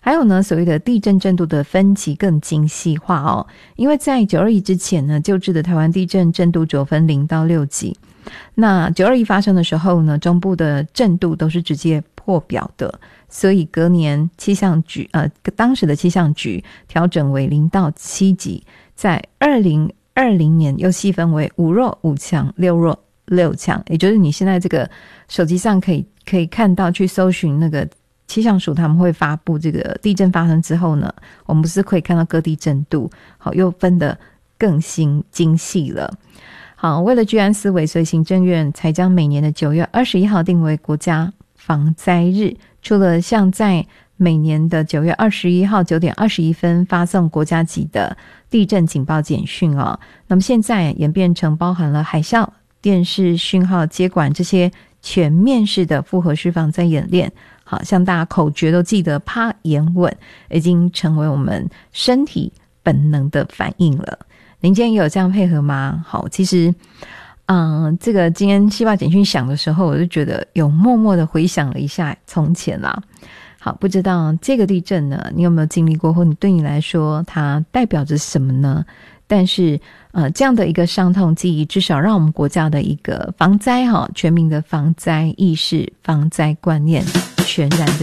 还有呢，所谓的地震震度的分级更精细化哦，因为在921之前呢，旧制的台湾地震震度只有分0到6级。那921发生的时候呢，中部的震度都是直接破表的，所以隔年气象局当时的气象局调整为0到7级，在2020年又细分为5弱5强6弱6强，也就是你现在这个手机上可以看到，去搜寻那个气象署他们会发布这个地震发生之后呢，我们不是可以看到各地震度，好，又分得更精细了。好，为了居安思危，所以行政院才将每年的9月21号定为国家防灾日。除了像在每年的9月21号9点21分发送国家级的地震警报简讯哦，那么现在演变成包含了海啸、电视讯号接管这些全面式的复合式防灾演练。好，像大家口诀都记得趴眼稳，已经成为我们身体本能的反应了。您今天也有这样配合吗？好，其实这个今天西坝简讯响的时候，我就觉得有默默的回想了一下从前啦。好，不知道这个地震呢，你有没有经历过，或你对你来说它代表着什么呢？但是这样的一个伤痛记忆，至少让我们国家的一个防灾全民的防灾意识、防灾观念全然的